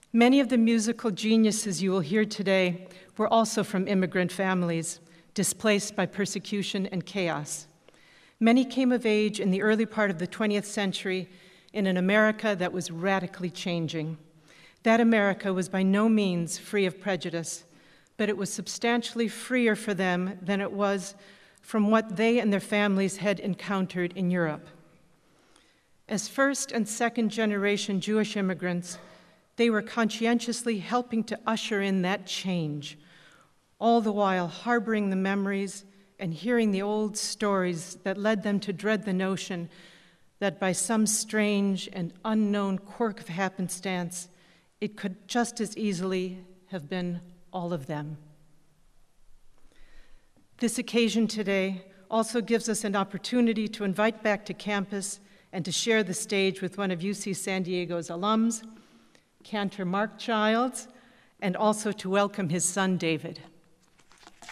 Many of the musical geniuses you will hear today were also from immigrant families, displaced by persecution and chaos. Many came of age in the early part of the 20th century in an America that was radically changing. That America was by no means free of prejudice, but it was substantially freer for them than it was from what they and their families had encountered in Europe. As first and second generation Jewish immigrants, they were conscientiously helping to usher in that change, all the while harboring the memories and hearing the old stories that led them to dread the notion that by some strange and unknown quirk of happenstance, it could just as easily have been all of them. This occasion today also gives us an opportunity to invite back to campus and to share the stage with one of UC San Diego's alums, Cantor Mark Childs, and also to welcome his son, David.